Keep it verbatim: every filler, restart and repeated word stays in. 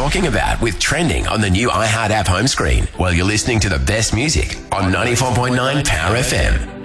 talking about with trending on the new iHeart app home screen while you're listening to the best music on ninety-four point nine Power F M.